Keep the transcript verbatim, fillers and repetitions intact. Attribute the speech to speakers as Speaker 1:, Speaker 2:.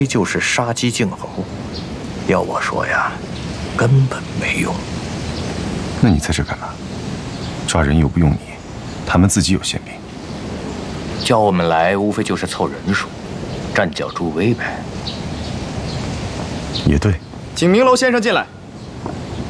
Speaker 1: 就是杀鸡儆猴。要我说呀，根本没用。
Speaker 2: 那你在这干嘛？抓人又不用你，他们自己有宪兵。
Speaker 1: 叫我们来，无非就是凑人数，站脚助威呗。
Speaker 2: 也对。
Speaker 3: 请明楼先生进来。